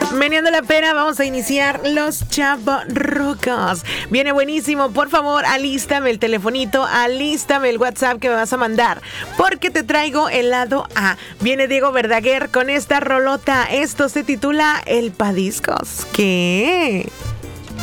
Meneando la pera, vamos a iniciar los chavorrucos. Viene buenísimo, por favor, alístame el telefonito, alístame el WhatsApp que me vas a mandar, porque te traigo el lado A. Viene Diego Verdaguer con esta rolota. Esto se titula El Padiscos. ¿Qué?